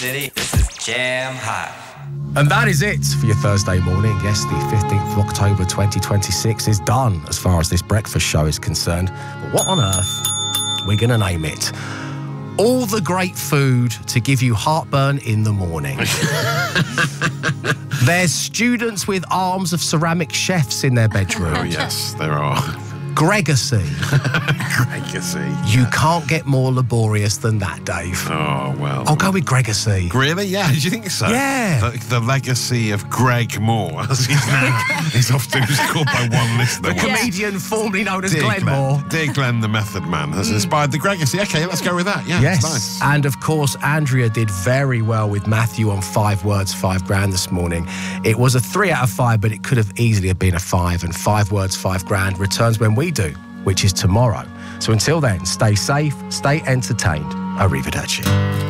City. This is Jam Hot. And that is it for your Thursday morning. Yes, the 15th of October 2026 is done as far as this breakfast show is concerned. But what on earth we're going to name it? All the great food to give you heartburn in the morning. There's students with arms of ceramic chefs in their bedroom. Oh, yes, there are. Gregacy. Gregacy. You can't get more laborious than that, Dave. Oh, well. I'll go with Gregacy. Really? Yeah, do you think so? Yeah. The legacy of Greg Moore, as he's now is often called by one listener. The comedian formerly known as Glenn Moore. Dear Glenn, the Method Man, has inspired the Gregacy. Okay, let's go with that. Yeah, yes. Nice. And of course, Andrea did very well with Matthew on 5 words, 5 grand this morning. It was a 3 out of 5, but it could have easily have been a 5. And 5 words, 5 grand returns when we do, which is tomorrow. So until then, stay safe, stay entertained. Arrivederci.